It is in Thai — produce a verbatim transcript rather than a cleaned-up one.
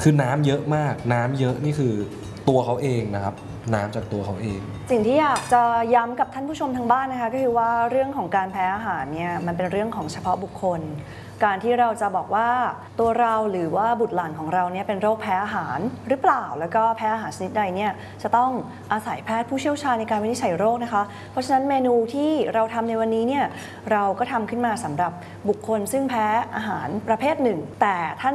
คือน้ำเยอะมากน้ำเยอะนี่คือตัวเขาเองนะครับน้ำจากตัวเขาเองสิ่งที่อยากจะย้ำกับท่านผู้ชมทางบ้านนะคะก็คือว่าเรื่องของการแพ้อาหารเนี่ยมันเป็นเรื่องของเฉพาะบุคคลการที่เราจะบอกว่าตัวเราหรือว่าบุตรหลานของเราเนี่ยเป็นโรคแพ้อาหารหรือเปล่าแล้วก็แพ้อาหารชนิดใดเนี่ยจะต้องอาศัยแพทย์ผู้เชี่ยวชาญในการวินิจฉัยโรคนะคะเพราะฉะนั้นเมนูที่เราทำในวันนี้เนี่ยเราก็ทำขึ้นมาสำหรับบุคคลซึ่งแพ้อาหารประเภทหนึ่งแต่ท่าน